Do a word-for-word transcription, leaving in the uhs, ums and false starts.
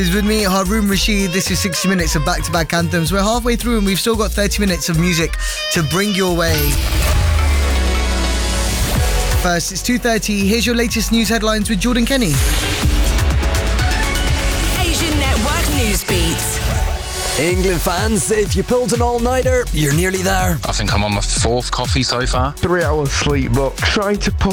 Is with me, Haroon Rashid. This is sixty minutes of back-to-back anthems. We're halfway through and we've still got thirty minutes of music to bring your way. First, it's two thirty. Here's your latest news headlines with Jordan Kenny. Asian Network Newsbeat. England fans, if you pulled an all-nighter, you're nearly there. I think I'm on my fourth coffee so far. Three hours sleep, but trying to push